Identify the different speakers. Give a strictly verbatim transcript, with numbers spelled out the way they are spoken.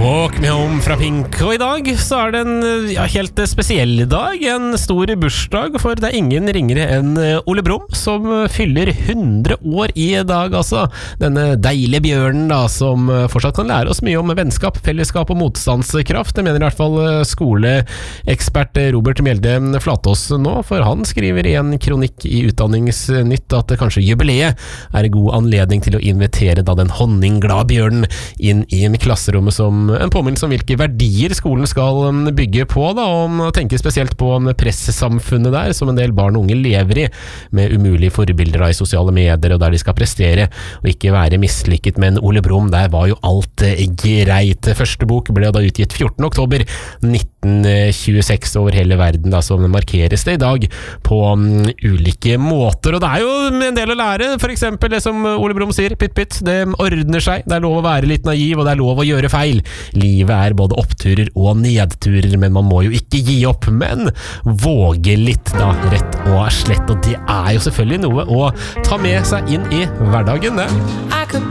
Speaker 1: Walk Me Home fra Pink. Og i dag så er det en ja, helt spesiell dag, en stor bursdag, for det er ingen ringere enn Ole Brumm som fyller hundre år i dag, altså. Denne deilige bjørnen da, som fortsatt kan lære oss mye om vennskap, fellesskap og motstandskraft. Det mener i hvert fall skoleekspert Robert Mjelde Flatås nå, for han skriver i en kronikk i Utdanningsnytt at kanskje jubileet er en god anledning til å invitere da den honningglade bjørnen inn i klasserommet som en påminnelse om hvilke verdier skolen skal bygge på da, og tenke spesielt på pressesamfunnet der, som en del barn og unge lever i, med umulige forbilder da, i sosiale medier, og der de skal prestere og ikke være mislykket. Men Ole Brumm, der var jo alt greit. Første bok ble da utgitt fjortende oktober nitten tjueseks over hele verden, da, som markeres det i dag på um, ulike måter, og det er jo en del å lære, for eksempel det som Ole Brumm sier, pytt pytt, det ordner seg, det er lov å være litt naiv, og det er lov å gjøre feil. Livet er både oppturer og nedturer, men man må jo ikke gi opp, men våge litt da, rett og slett, og det er jo selvfølgelig noe å ta med seg inn i hverdagen, det.